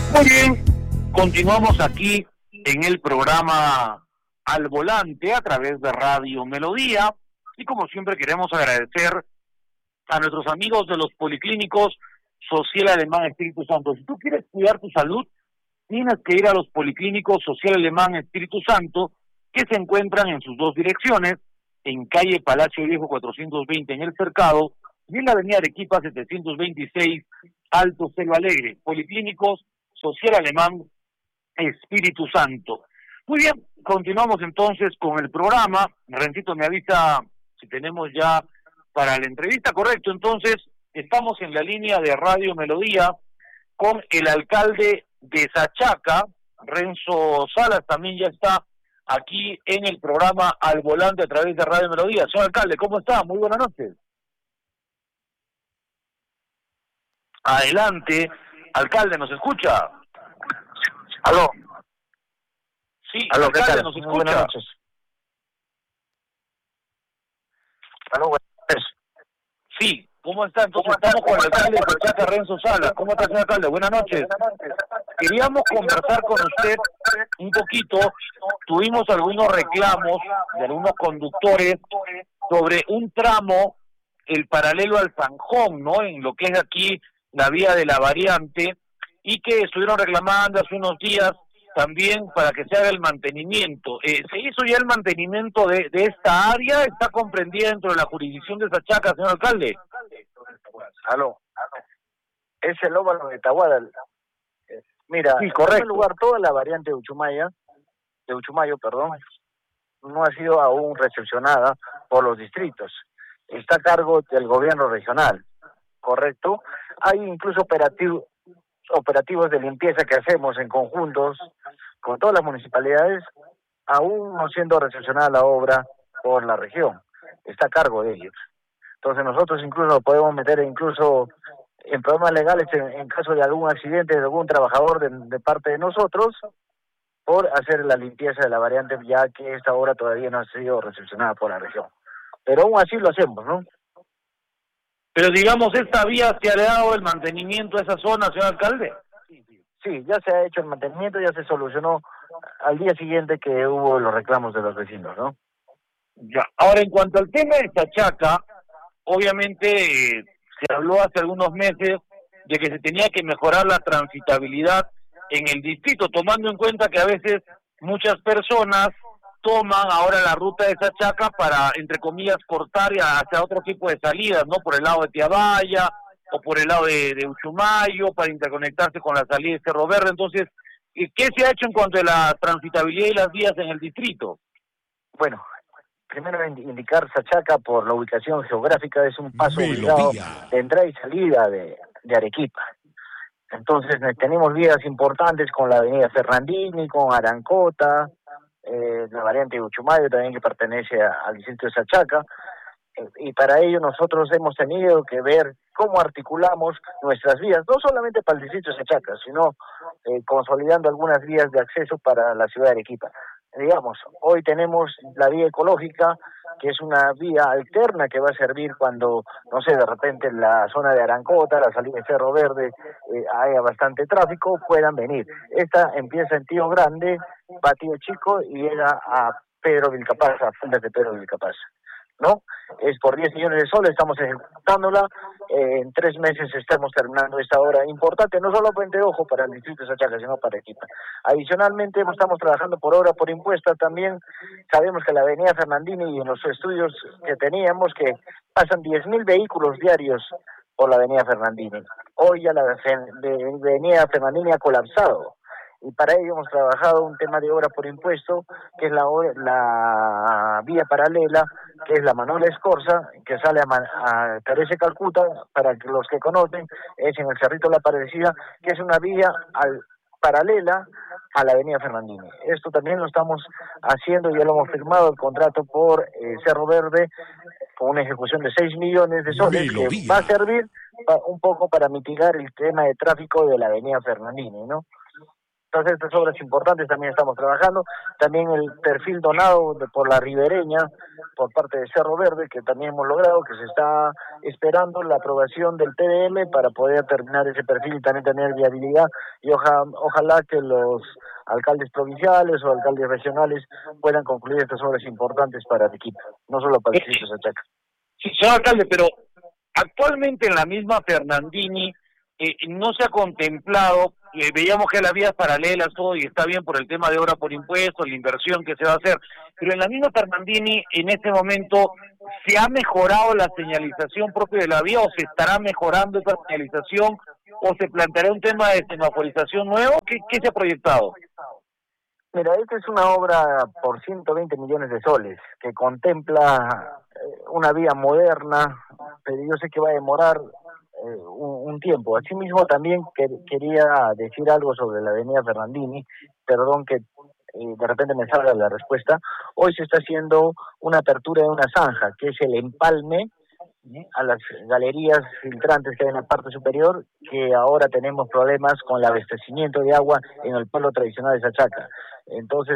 Muy bien, continuamos aquí en el programa Al Volante a través de Radio Melodía y como siempre queremos agradecer a nuestros amigos de los policlínicos Social Alemán Espíritu Santo. Si tú quieres cuidar tu salud, tienes que ir a los policlínicos Social Alemán Espíritu Santo, que se encuentran en sus dos direcciones, en calle Palacio Viejo 420 en El Cercado y en la avenida Arequipa 726 Alto Celo Alegre. Policlínicos Social Alemán Espíritu Santo. Muy bien, continuamos entonces con el programa. Rencito me avisa si tenemos ya para la entrevista. Correcto, entonces estamos en la línea de Radio Melodía con el alcalde de Sachaca, Renzo Salas, también ya está aquí en el programa Al Volante a través de Radio Melodía. Señor alcalde, ¿cómo está? Muy buenas noches. Adelante, alcalde, ¿nos escucha? Aló. Sí, Aló, alcalde, ¿qué tal? ¿nos Muy escucha? buenas noches. Aló, buenas noches. Sí, ¿cómo está? Entonces estamos con el alcalde de Sachaca, Renzo Salas. ¿Cómo está, señor alcalde? Buenas noches. Queríamos conversar con usted un poquito. Tuvimos algunos reclamos de algunos conductores sobre un tramo, el paralelo al Zanjón, ¿no? En lo que es aquí la vía de la variante, y que estuvieron reclamando hace unos días también para que se haga el mantenimiento. ¿Se hizo ya el mantenimiento de esta área? ¿Está comprendida dentro de la jurisdicción de Sachaca, señor alcalde? Aló. Es el óvalo de Tahuada. Mira, Sí, en correcto. primer lugar, toda la variante de Uchumayo, no ha sido aún recepcionada por los distritos. Está a cargo del gobierno regional, ¿correcto? Hay incluso operativos de limpieza que hacemos en conjuntos con todas las municipalidades, aún no siendo recepcionada la obra por la región. Está a cargo de ellos. Entonces nosotros incluso podemos meter incluso en problemas legales en caso de algún accidente de algún trabajador de parte de nosotros por hacer la limpieza de la variante, ya que esta obra todavía no ha sido recepcionada por la región. Pero aún así lo hacemos, ¿no? Pero digamos, ¿esta vía se ha dado el mantenimiento a esa zona, señor alcalde? Sí, ya se ha hecho el mantenimiento, ya se solucionó al día siguiente que hubo los reclamos de los vecinos, ¿no? Ya. Ahora, en cuanto al tema de Sachaca, obviamente se habló hace algunos meses de que se tenía que mejorar la transitabilidad en el distrito, tomando en cuenta que a veces muchas personas toman ahora la ruta de Sachaca para, entre comillas, cortar hacia otro tipo de salidas, ¿no? Por el lado de Tiabaya o por el lado de Uchumayo, para interconectarse con la salida de Cerro Verde. Entonces, ¿qué se ha hecho en cuanto a la transitabilidad y las vías en el distrito? Bueno, primero indicar Sachaca por la ubicación geográfica es un paso obligado de entrada y salida de Arequipa. Entonces tenemos vías importantes con la avenida Fernandini, con Arancota, la variante de Uchumayo también que pertenece al distrito de Sachaca, y para ello nosotros hemos tenido que ver cómo articulamos nuestras vías, no solamente para el distrito de Sachaca, sino consolidando algunas vías de acceso para la ciudad de Arequipa. Digamos, hoy tenemos la vía ecológica, que es una vía alterna que va a servir cuando, no sé, de repente en la zona de Arancota, la salida de Cerro Verde, haya bastante tráfico, puedan venir. Esta empieza en Tío Grande, va a Tío Chico y llega a Pedro Vilcapaz, a Fuentes de Pedro Vilcapaz, ¿no? Es por 10 millones de soles, estamos ejecutándola, en 3 meses estamos terminando esta obra importante, no solamente, ojo, para el distrito de Sachaca, sino para Arequipa. Adicionalmente, estamos trabajando por obra por impuesta también. Sabemos que la avenida Fernandini, y en los estudios que teníamos, que pasan 10.000 vehículos diarios por la avenida Fernandini. Hoy ya la avenida Fernandini ha colapsado, y para ello hemos trabajado un tema de obra por impuesto, que es la vía paralela, que es la Manuel Escorza, que sale a Teresa Calcuta, para que los que conocen, es en el Cerrito La Parecida, que es una vía paralela a la avenida Fernandini. Esto también lo estamos haciendo, ya lo hemos firmado el contrato por Cerro Verde, con una ejecución de 6 millones de soles, que va a servir un poco para mitigar el tema de tráfico de la avenida Fernandini, ¿no? Entonces, estas obras importantes también estamos trabajando. También el perfil donado por la ribereña, por parte de Cerro Verde, que también hemos logrado, que se está esperando la aprobación del TDM para poder terminar ese perfil y también tener viabilidad. Y ojalá que los alcaldes provinciales o alcaldes regionales puedan concluir estas obras importantes para Arequipa, no solo para el distrito de Sachaca. Sí, señor alcalde, pero actualmente en la misma Fernandini no se ha contemplado, veíamos que las vías paralelas, todo, y está bien por el tema de obra por impuestos, la inversión que se va a hacer, pero en la misma Fernandini, en este momento, ¿se ha mejorado la señalización propia de la vía o se estará mejorando esa señalización o se planteará un tema de semaforización nuevo? ¿Qué se ha proyectado? Mira, esta es una obra por 120 millones de soles que contempla una vía moderna, pero yo sé que va a demorar un tiempo. Asimismo, también quería decir algo sobre la avenida Fernandini, perdón que de repente me salga la respuesta. Hoy se está haciendo una apertura de una zanja, que es el empalme a las galerías filtrantes que hay en la parte superior, que ahora tenemos problemas con el abastecimiento de agua en el pueblo tradicional de Sachaca. Entonces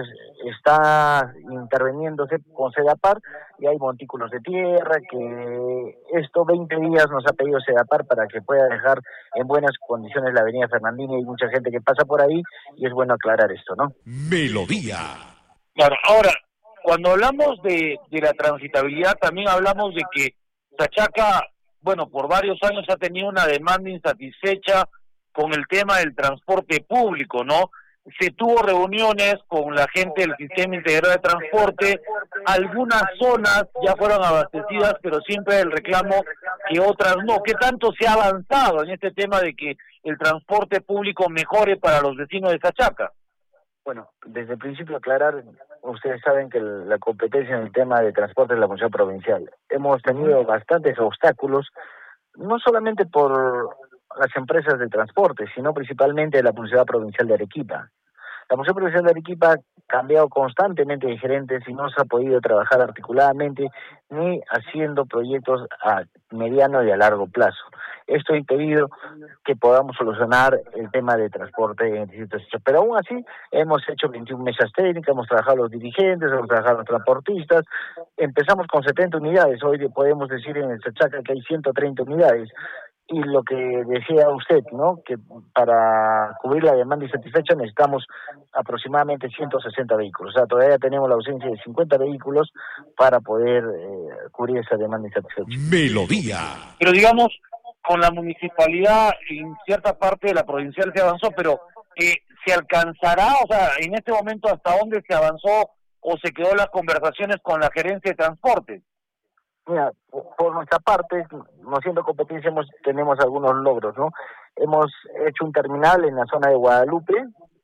está interveniéndose con Sedapar y hay montículos de tierra, que esto 20 días nos ha pedido Sedapar para que pueda dejar en buenas condiciones la avenida Fernandini. Hay mucha gente que pasa por ahí y es bueno aclarar esto, ¿no? Melodía. Claro, ahora, cuando hablamos de la transitabilidad, también hablamos de que Sachaca, bueno, por varios años ha tenido una demanda insatisfecha con el tema del transporte público, ¿no? Se tuvo reuniones con la gente del Sistema Integrado de Transporte, algunas zonas ya fueron abastecidas, pero siempre el reclamo que otras no. ¿Qué tanto se ha avanzado en este tema de que el transporte público mejore para los vecinos de Sachaca? Bueno, desde el principio aclarar, ustedes saben que la competencia en el tema de transporte es la Función Provincial. Hemos tenido bastantes obstáculos, no solamente por las empresas de transporte, sino principalmente la Publicidad Provincial de Arequipa. La Función Provincial de Arequipa ha cambiado constantemente de gerentes y no se ha podido trabajar articuladamente ni haciendo proyectos a mediano y a largo plazo. Esto ha impedido que podamos solucionar el tema de transporte en el distrito de Sachaca. Pero aún así hemos hecho 21 mesas técnicas, hemos trabajado los dirigentes, hemos trabajado los transportistas. Empezamos con 70 unidades, hoy podemos decir en el Sachaca que hay 130 unidades. Y lo que decía usted, ¿no? Que para cubrir la demanda insatisfecha necesitamos aproximadamente 160 vehículos. O sea, todavía tenemos la ausencia de 50 vehículos para poder cubrir esa demanda insatisfecha. Melodía. Pero digamos, con la municipalidad en cierta parte de la provincial se avanzó, pero ¿se alcanzará? O sea, en este momento, ¿hasta dónde se avanzó o se quedó las conversaciones con la gerencia de transporte? Mira, por nuestra parte, no siendo competencia, tenemos algunos logros, ¿no? Hemos hecho un terminal en la zona de Guadalupe,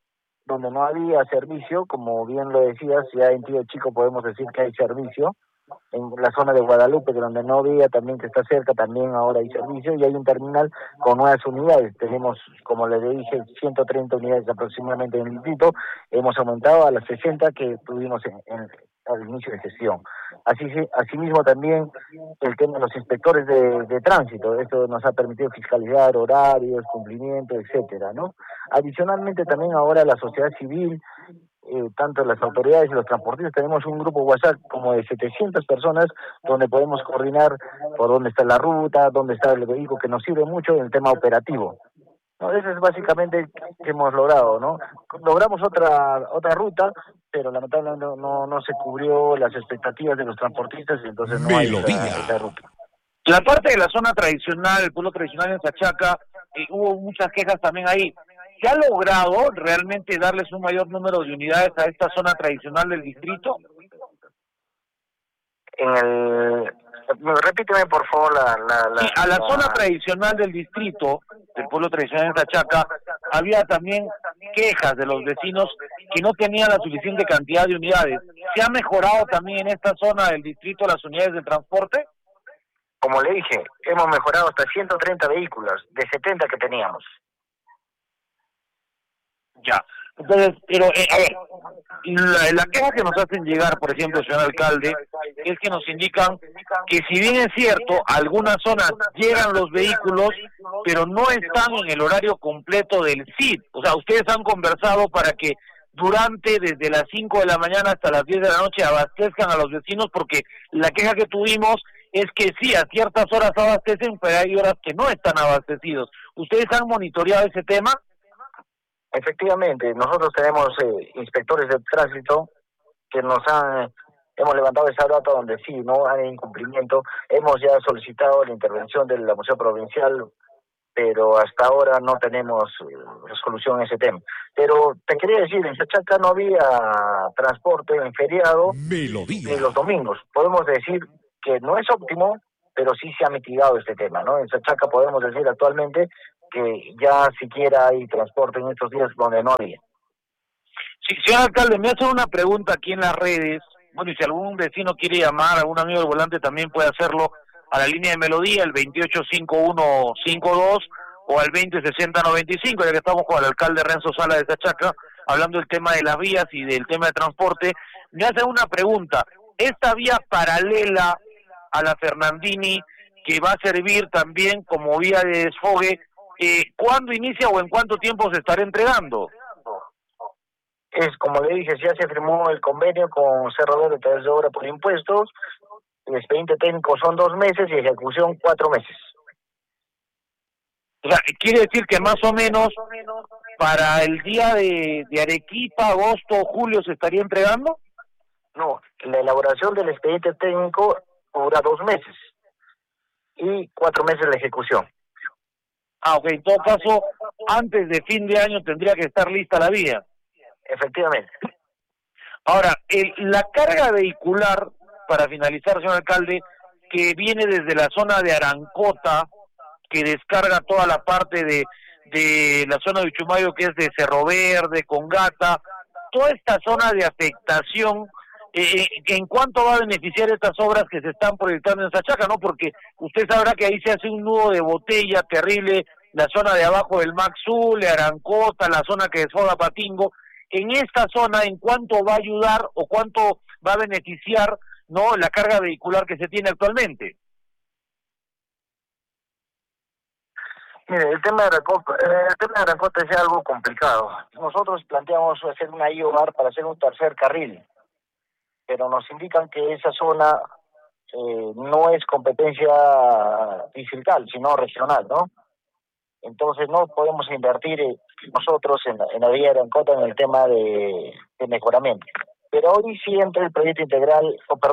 donde no había servicio, como bien lo decías, ya en Tío Chico podemos decir que hay servicio. En la zona de Guadalupe, donde no había, también que está cerca, también ahora hay servicio, y hay un terminal con nuevas unidades. Tenemos, como le dije, 130 unidades aproximadamente en el distrito. Hemos aumentado a las 60 que tuvimos al inicio de sesión. Asimismo también el tema de los inspectores de tránsito, esto nos ha permitido fiscalizar horarios, cumplimiento, etcétera, ¿no? Adicionalmente también ahora la sociedad civil, tanto las autoridades y los transportistas, tenemos un grupo WhatsApp como de 700 personas donde podemos coordinar por dónde está la ruta, dónde está el vehículo, que nos sirve mucho en el tema operativo. No, eso es básicamente que hemos logrado, ¿no? Logramos otra ruta, pero lamentablemente no se cubrió las expectativas de los transportistas y entonces no hay esa ruta. La parte de la zona tradicional, el pueblo tradicional en Sachaca, hubo muchas quejas también ahí. ¿Se ha logrado realmente darles un mayor número de unidades a esta zona tradicional del distrito? Repíteme por favor a la zona tradicional del distrito, del pueblo tradicional de Sachaca, había también quejas de los vecinos que no tenían la suficiente cantidad de unidades. ¿Se ha mejorado también en esta zona del distrito las unidades de transporte? Como le dije, hemos mejorado hasta 130 vehículos de 70 que teníamos. Ya, entonces, pero a ver, la queja que nos hacen llegar, por ejemplo, señor alcalde, es que nos indican que si bien es cierto, algunas zonas llegan los vehículos, pero no están en el horario completo del CID. O sea, ustedes han conversado para que desde las 5 de la mañana hasta las 10 de la noche abastezcan a los vecinos, porque la queja que tuvimos es que sí, a ciertas horas abastecen, pero hay horas que no están abastecidos. ¿Ustedes han monitoreado ese tema? Efectivamente, nosotros tenemos inspectores de tránsito que hemos levantado esa data donde sí, no hay incumplimiento. Hemos ya solicitado la intervención de la Museo Provincial, pero hasta ahora no tenemos resolución en ese tema. Pero te quería decir, en Sachaca no había transporte en feriado ni los domingos. Podemos decir que no es óptimo, pero sí se ha mitigado este tema, ¿no? En Sachaca podemos decir actualmente que ya siquiera hay transporte en estos días donde no había. Sí, señor alcalde, me hacen una pregunta aquí en las redes. Bueno, y si algún vecino quiere llamar, algún amigo del volante también puede hacerlo a la línea de Melodía, el 285152 o al 206095, ya que estamos con el alcalde Renzo Sala de Sachaca, hablando del tema de las vías y del tema de transporte. Me hacen una pregunta. Esta vía paralela a la Fernandini, que va a servir también como vía de desfogue, ¿cuándo inicia o en cuánto tiempo se estará entregando? Es como le dije, ya se firmó el convenio con Cerro Verde a través de obra por impuestos. El expediente técnico son 2 meses y ejecución 4 meses. O sea, quiere decir que más o menos para el día de Arequipa, agosto o julio, ¿se estaría entregando? No, la elaboración del expediente técnico dura 2 meses y 4 meses la ejecución. Ok, en todo caso, antes de fin de año tendría que estar lista la vía. Efectivamente. Ahora, la carga vehicular, para finalizar, señor alcalde, que viene desde la zona de Arancota, que descarga toda la parte de la zona de Uchumayo, que es de Cerro Verde, Congata, toda esta zona de afectación, ¿en cuánto va a beneficiar estas obras que se están proyectando en Sachaca, no? Porque usted sabrá que ahí se hace un nudo de botella terrible, la zona de abajo del Maxul, de Arancota, la zona que desfoga Patingo. En esta zona, ¿en cuánto va a ayudar o cuánto va a beneficiar, no, la carga vehicular que se tiene actualmente? Mire, el tema de Arancota es algo complicado. Nosotros planteamos hacer una IOAR para hacer un tercer carril, pero nos indican que esa zona no es competencia distrital, sino regional, ¿no? Entonces no podemos invertir nosotros en la vía de Arancota en el tema de mejoramiento. Pero hoy sí entra el proyecto integral,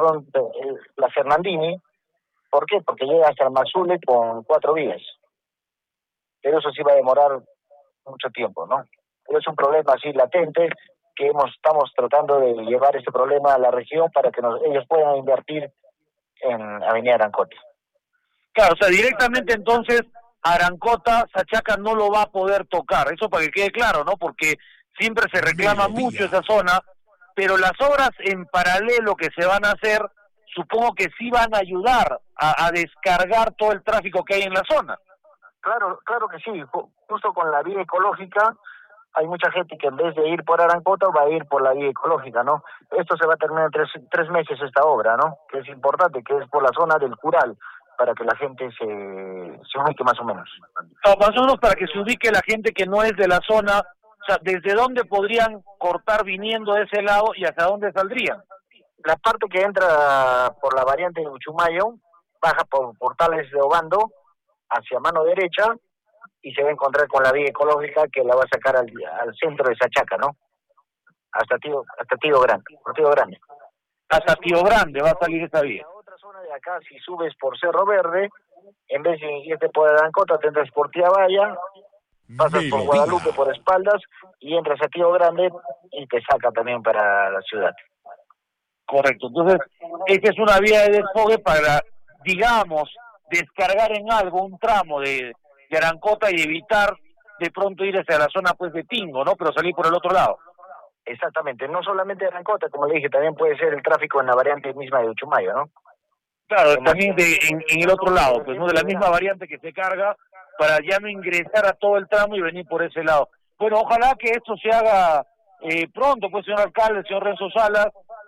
la Fernandini. ¿Por qué? Porque llega hasta el Mazule con 4 vías. Pero eso sí va a demorar mucho tiempo, ¿no? Pero es un problema así latente que estamos tratando de llevar este problema a la región para que ellos puedan invertir en Avenida Arancota. Claro, o sea, directamente entonces Arancota, Sachaca no lo va a poder tocar, eso para que quede claro, ¿no? Porque siempre se reclama mucho esa zona, pero las obras en paralelo que se van a hacer, supongo que sí van a ayudar a descargar todo el tráfico que hay en la zona. Claro que sí, justo con la vía ecológica, hay mucha gente que en vez de ir por Arancota va a ir por la vía ecológica, ¿no? Esto se va a terminar en 3 meses esta obra, ¿no? Que es importante, que es por la zona del Cural, para que la gente se ubique más o menos. Más o menos para que se ubique la gente que no es de la zona, o sea, ¿desde dónde podrían cortar viniendo de ese lado y hacia dónde saldrían? La parte que entra por la variante de Uchumayo, baja por Portales de Obando, hacia mano derecha, y se va a encontrar con la vía ecológica que la va a sacar al centro de Sachaca, ¿no? Hasta Tío Grande, por Tío Grande. Hasta Tío Grande va a salir esa vía. La otra zona de acá, si subes por Cerro Verde, en vez de irte por Arancota, tendrás por Tía Valla, pasas por Guadalupe por Espaldas y entras a Tío Grande y te saca también para la ciudad. Correcto, entonces esta es una vía de desfogue para, digamos, descargar en algo un tramo de Arancota y evitar de pronto ir hacia la zona pues de Tingo, ¿no? Pero salir por el otro lado. Exactamente, no solamente Arancota, como le dije, también puede ser el tráfico en la variante misma de Uchumayo, ¿no? Claro, también en el otro lado, pues, ¿no? De la misma variante que se carga para ya no ingresar a todo el tramo y venir por ese lado. Bueno, ojalá que esto se haga pronto, pues, señor alcalde, señor Renzo Salas,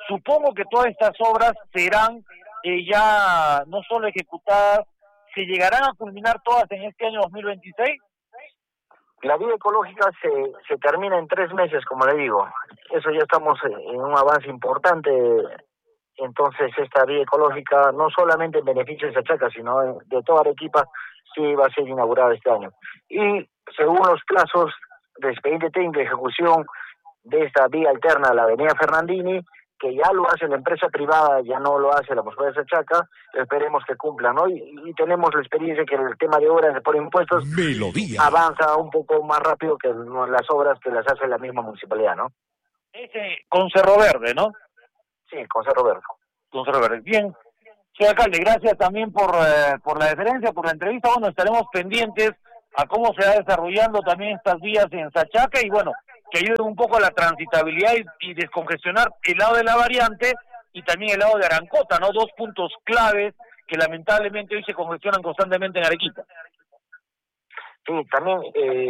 supongo que todas estas obras serán ya no solo ejecutadas, ¿se llegarán a culminar todas en este año 2026? La vía ecológica se termina en 3 meses, como le digo. Eso ya estamos en un avance importante. Entonces, esta vía ecológica no solamente en beneficio de Sachaca, sino de toda Arequipa, sí va a ser inaugurada este año. Y según los plazos de expediente técnico de ejecución de esta vía alterna a la avenida Fernandini, que ya lo hace la empresa privada, ya no lo hace la Municipalidad de Sachaca, esperemos que cumplan, ¿no? Y tenemos la experiencia que el tema de obras por impuestos Melodía avanza un poco más rápido que las obras que las hace la misma municipalidad, ¿no? Ese con Cerro Verde, ¿no? Sí, con Cerro Verde. Con Cerro Verde. Bien, señor alcalde, gracias también por la deferencia, por la entrevista. Bueno, estaremos pendientes a cómo se va desarrollando también estas vías en Sachaca y bueno, que ayuden un poco a la transitabilidad y descongestionar el lado de la variante y también el lado de Arancota, ¿no? 2 puntos claves que lamentablemente hoy se congestionan constantemente en Arequipa. Sí, también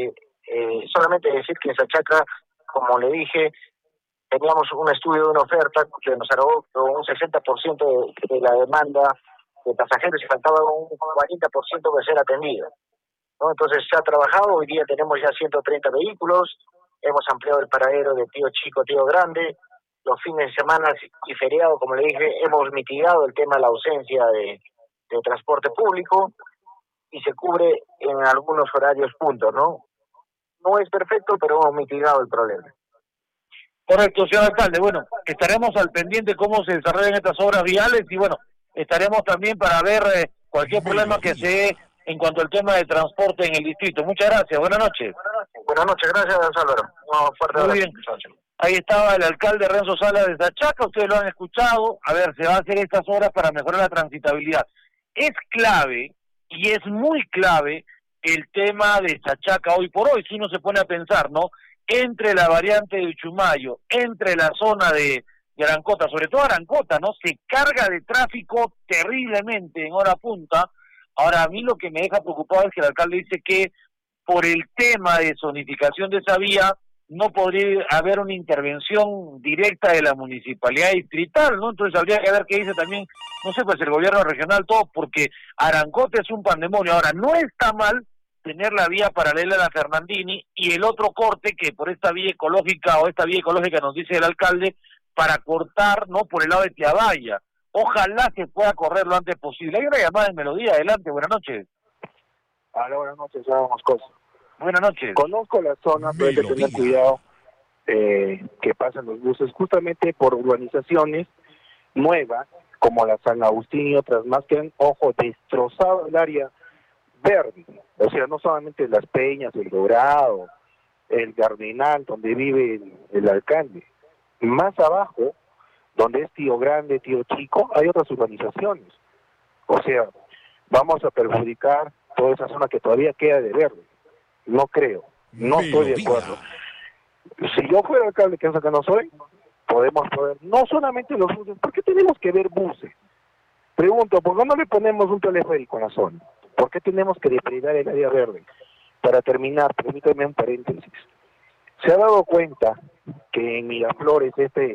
solamente decir que en Sachaca, como le dije, teníamos un estudio de una oferta que nos arrojó un 60% de la demanda de pasajeros y faltaba un 40% de ser atendido, ¿no? Entonces se ha trabajado, hoy día tenemos ya 130 vehículos, hemos ampliado el paradero de Tío Chico, Tío Grande, los fines de semana y feriado, como le dije, hemos mitigado el tema de la ausencia de transporte público y se cubre en algunos horarios puntos, ¿no? No es perfecto, pero hemos mitigado el problema. Correcto, señor alcalde. Bueno, estaremos al pendiente cómo se desarrollan estas obras viales y bueno, estaremos también para ver cualquier problema que se dé en cuanto al tema de transporte en el distrito. Muchas gracias, buenas noches. Buenas noches, gracias, Álvaro. Fuerte Muy bien. Ahí estaba el alcalde Renzo Salas de Sachaca, ustedes lo han escuchado. A ver, se va a hacer estas obras para mejorar la transitabilidad. Es clave, y es muy clave, el tema de Sachaca hoy por hoy, si uno se pone a pensar, ¿no? Entre la variante de Uchumayo, entre la zona de Arancota, sobre todo Arancota, ¿no? Se carga de tráfico terriblemente en hora punta. Ahora, a mí lo que me deja preocupado es que el alcalde dice que por el tema de zonificación de esa vía no podría haber una intervención directa de la municipalidad distrital, ¿no? Entonces habría que ver qué dice también, no sé, pues el gobierno regional, todo, porque Arancota es un pandemonio. Ahora, no está mal tener la vía paralela a la Fernandini y el otro corte que por esta vía ecológica o esta vía ecológica nos dice el alcalde para cortar, ¿no? Por el lado de Tiabaya. Ojalá se pueda correr lo antes posible. Hay una llamada en Melodía, adelante, buenas noches. Hola, buenas noches, soy Moscoso. Buenas noches. Conozco la zona, pero hay que tener cuidado que pasan los buses justamente por urbanizaciones nuevas, como la San Agustín y otras más, que han, ojo, destrozado el área verde. O sea, no solamente las Peñas, el Dorado, el Gardenal, donde vive el alcalde. Más abajo, donde es Tío Grande, Tío Chico, hay otras urbanizaciones. O sea, vamos a perjudicar toda esa zona que todavía queda de verde. No creo, no estoy de acuerdo. Si yo fuera alcalde, que es lo que no soy, podemos poner no solamente los buses. ¿Por qué tenemos que ver buses? Pregunto, ¿por qué no le ponemos un teleférico en la zona? ¿Por qué tenemos que depredar el área verde? Para terminar, permítame un paréntesis. Se ha dado cuenta que en Miraflores,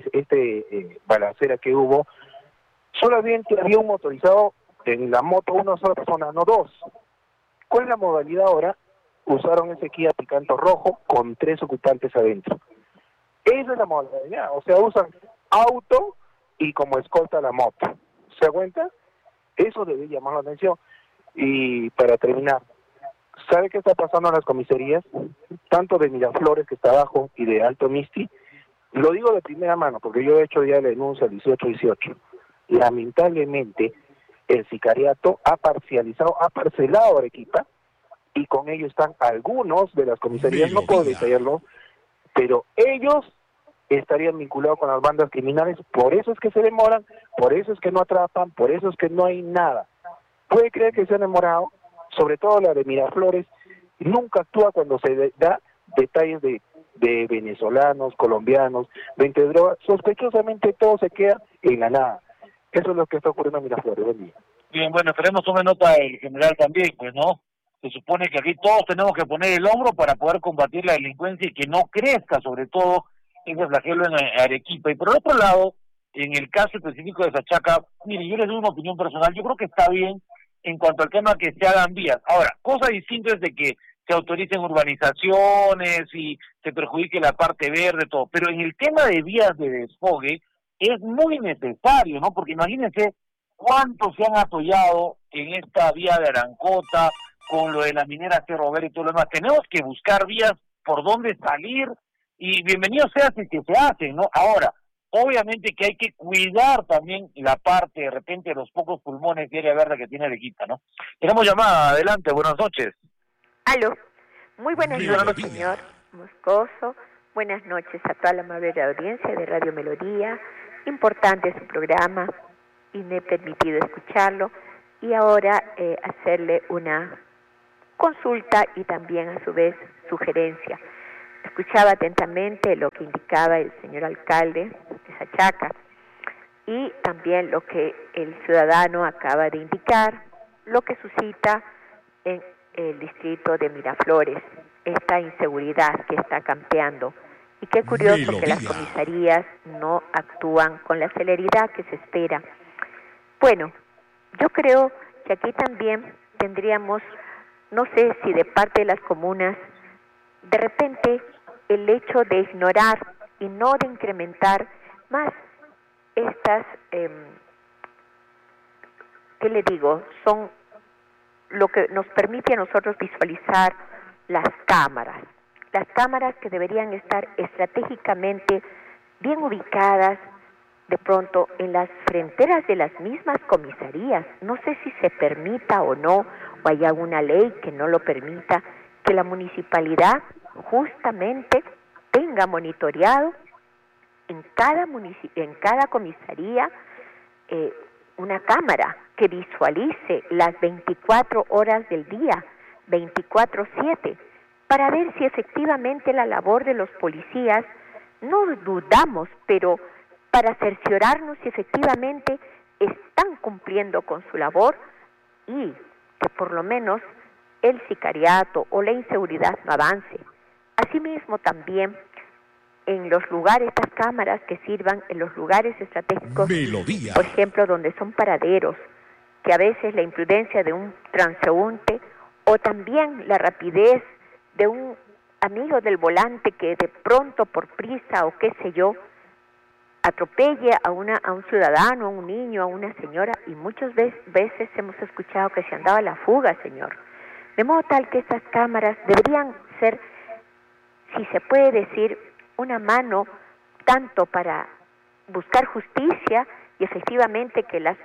balacera que hubo, solamente había un motorizado en la moto, una sola persona, no dos. ¿Cuál es la modalidad ahora? Usaron ese Kia Picanto rojo con 3 ocupantes adentro. Esa es la modalidad, o sea, usan auto y como escolta la moto. ¿Se da cuenta? Eso debe llamar la atención. Y para terminar, ¿sabe qué está pasando en las comisarías? Tanto de Miraflores, que está abajo, y de Alto Misti. Lo digo de primera mano, porque yo he hecho ya la denuncia 18-18. Lamentablemente, el sicariato ha parcelado Arequipa, y con ello están algunos de las comisarías, no puedo detallarlo, pero ellos estarían vinculados con las bandas criminales, por eso es que se demoran, por eso es que no atrapan, por eso es que no hay nada. ¿Puede creer que se han demorado? Sobre todo la de Miraflores, nunca actúa cuando se da detalles de venezolanos, colombianos, venta de drogas, sospechosamente todo se queda en la nada. Eso es lo que está ocurriendo en Miraflores. Buen día. Bien, bueno, esperemos tome nota el general también, pues, ¿no? Se supone que aquí todos tenemos que poner el hombro para poder combatir la delincuencia y que no crezca, sobre todo, ese flagelo en Arequipa. Y por otro lado, en el caso específico de Sachaca, mire, yo les doy una opinión personal, yo creo que está bien en cuanto al tema que se hagan vías. Ahora, cosa distinta es de que se autoricen urbanizaciones y se perjudique la parte verde, todo, pero en el tema de vías de desfogue es muy necesario, ¿no? Porque imagínense cuántos se han atollado en esta vía de Arancota, con lo de la minera Cerro Verde y todo lo demás. Tenemos que buscar vías por dónde salir, y bienvenido sea si que se hacen, ¿no? Ahora, obviamente que hay que cuidar también la parte, de repente, de los pocos pulmones de área verde que tiene Arequipa, ¿no? Tenemos llamada, adelante, buenas noches. Aló, muy buenas noches, señor Moscoso. Buenas noches a toda la amable audiencia de Radio Melodía. Importante su programa y me he permitido escucharlo. Y ahora hacerle una consulta y también a su vez sugerencia. Escuchaba atentamente lo que indicaba el señor alcalde de Sachaca y también lo que el ciudadano acaba de indicar, lo que suscita en el distrito de Miraflores, esta inseguridad que está campeando. Y qué curioso que las comisarías no actúan con la celeridad que se espera. Bueno, yo creo que aquí también tendríamos, no sé si de parte de las comunas, de repente el hecho de ignorar y no de incrementar más estas, ¿qué le digo? Son lo que nos permite a nosotros visualizar las cámaras que deberían estar estratégicamente bien ubicadas de pronto en las fronteras de las mismas comisarías. No sé si se permita o no, o hay alguna ley que no lo permita, que la municipalidad justamente tenga monitoreado en cada comisaría una cámara que visualice las 24 horas del día, 24/7, para ver si efectivamente la labor de los policías, no dudamos, pero para cerciorarnos si efectivamente están cumpliendo con su labor y que por lo menos el sicariato o la inseguridad no avance. Asimismo también en los lugares, estas cámaras que sirvan en los lugares estratégicos, Melodía, por ejemplo, donde son paraderos, que a veces la imprudencia de un transeúnte o también la rapidez de un amigo del volante que de pronto por prisa o qué sé yo, atropelle a un ciudadano, a un niño, a una señora, y muchas veces hemos escuchado que se andaba a la fuga, señor. De modo tal que estas cámaras deberían ser, si se puede decir, una mano tanto para buscar justicia y efectivamente que las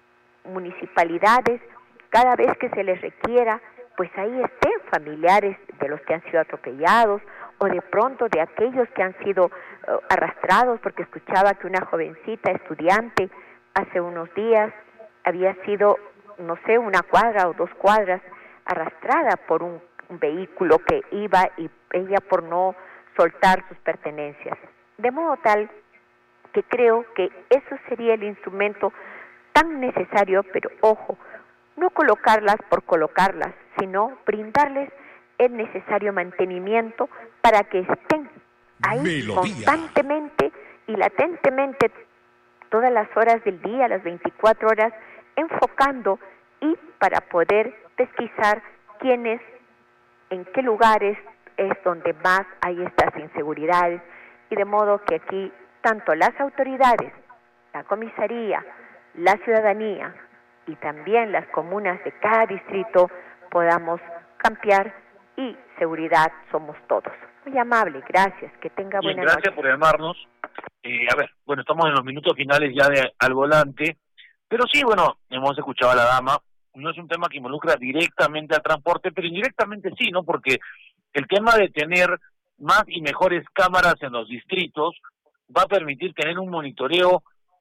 municipalidades, cada vez que se les requiera, pues ahí estén familiares de los que han sido atropellados o de pronto de aquellos que han sido arrastrados, porque escuchaba que una jovencita estudiante hace unos días había sido, no sé, 1 cuadra o 2 cuadras arrastrada por un vehículo que iba y ella por no soltar sus pertenencias. De modo tal que creo que eso sería el instrumento tan necesario, pero ojo, no colocarlas por colocarlas, sino brindarles el necesario mantenimiento para que estén ahí constantemente y latentemente todas las horas del día, las 24 horas, enfocando y para poder pesquisar quiénes, en qué lugares es donde más hay estas inseguridades, y de modo que aquí tanto las autoridades, la comisaría, la ciudadanía y también las comunas de cada distrito podamos campear, y seguridad somos todos. Muy amable, gracias, que tenga buena noche. Gracias por llamarnos. A ver, bueno, estamos en los minutos finales ya de Al Volante, pero sí, bueno, hemos escuchado a la dama, no es un tema que involucra directamente al transporte, pero indirectamente sí, ¿no? Porque el tema de tener más y mejores cámaras en los distritos va a permitir tener un monitoreo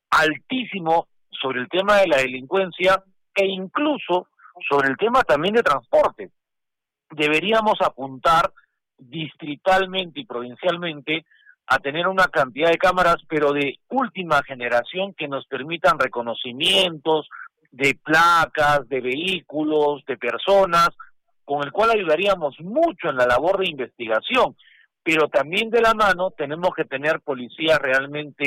altísimo sobre el tema de la delincuencia e incluso sobre el tema también de transporte. Deberíamos apuntar distritalmente y provincialmente a tener una cantidad de cámaras, pero de última generación, que nos permitan reconocimientos de placas, de vehículos, de personas, con el cual ayudaríamos mucho en la labor de investigación. Pero también de la mano tenemos que tener policías realmente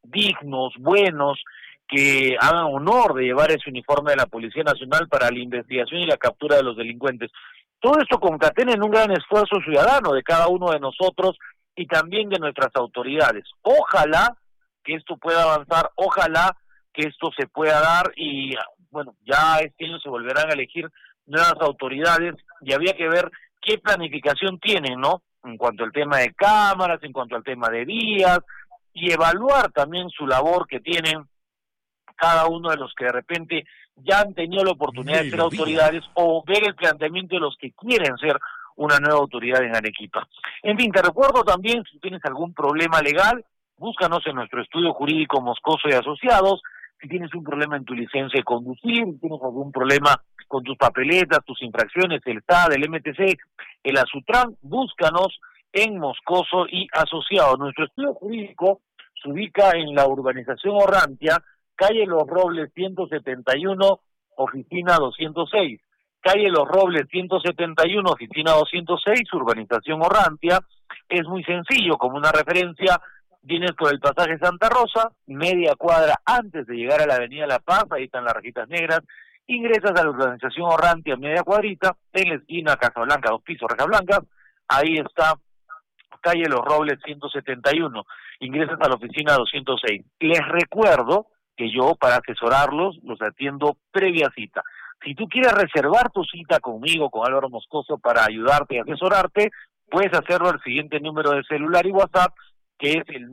dignos, buenos, que hagan honor de llevar ese uniforme de la Policía Nacional para la investigación y la captura de los delincuentes. Todo esto concatena en un gran esfuerzo ciudadano de cada uno de nosotros y también de nuestras autoridades. Ojalá que esto pueda avanzar, ojalá que esto se pueda dar y, bueno, ya este año se volverán a elegir nuevas autoridades y había que ver qué planificación tienen, ¿no? En cuanto al tema de cámaras, en cuanto al tema de vías, y evaluar también su labor que tienen cada uno de los que de repente ya han tenido la oportunidad de ser autoridades o ver el planteamiento de los que quieren ser una nueva autoridad en Arequipa. En fin, te recuerdo también, si tienes algún problema legal, búscanos en nuestro estudio jurídico Moscoso y Asociados. Si tienes un problema en tu licencia de conducir, si tienes algún problema con tus papeletas, tus infracciones, el SAD, el MTC, el Azutran, búscanos en Moscoso y Asociados. Nuestro estudio jurídico se ubica en la urbanización Orrantia, calle Los Robles 171, oficina 206. Calle Los Robles 171, oficina 206, urbanización Orrantia. Es muy sencillo, como una referencia, vienes por el pasaje Santa Rosa, media cuadra antes de llegar a la avenida La Paz, ahí están las rajitas negras, ingresas a la urbanización Orrantia, media cuadrita, en la esquina Casablanca, 2 pisos, Reja Blanca, ahí está calle Los Robles 171, ingresas a la oficina 206. Les recuerdo que yo, para asesorarlos, los atiendo previa cita. Si tú quieres reservar tu cita conmigo, con Álvaro Moscoso, para ayudarte y asesorarte, puedes hacerlo al siguiente número de celular y WhatsApp, que es el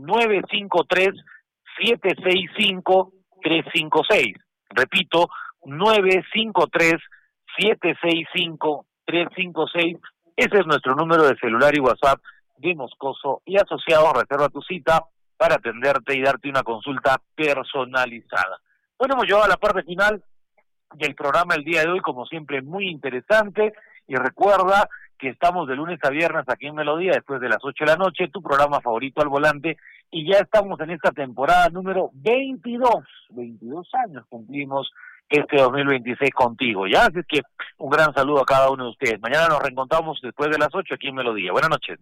953-765-356. Repito, 953-765-356. Ese es nuestro número de celular y WhatsApp de Moscoso y Asociados. Reserva tu cita para atenderte y darte una consulta personalizada. Bueno, hemos llegado a la parte final del programa el día de hoy, como siempre, muy interesante. Y recuerda que estamos de lunes a viernes aquí en Melodía, después de las 8 de la noche, tu programa favorito al volante, y ya estamos en esta temporada número 22 años cumplimos este 2026 contigo, ¿ya? Así que un gran saludo a cada uno de ustedes. Mañana nos reencontramos después de las 8 aquí en Melodía. Buenas noches.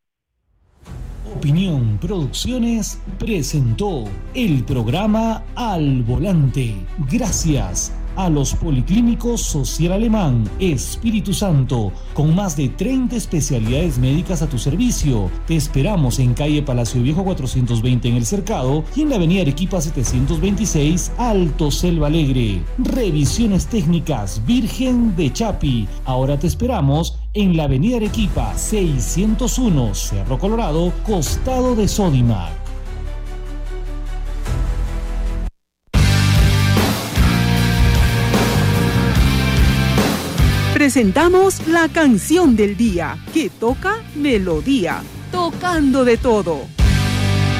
Opinión Producciones presentó el programa Al Volante. Gracias a los Policlínicos Social Alemán Espíritu Santo, con más de 30 especialidades médicas a tu servicio. Te esperamos en calle Palacio Viejo 420 en El Cercado y en la avenida Arequipa 726 Alto Selva Alegre. Revisiones técnicas Virgen de Chapi. Ahora te esperamos en la avenida Arequipa 601 Cerro Colorado, costado de Sodimac. Presentamos la canción del día, que toca Melodía, tocando de todo.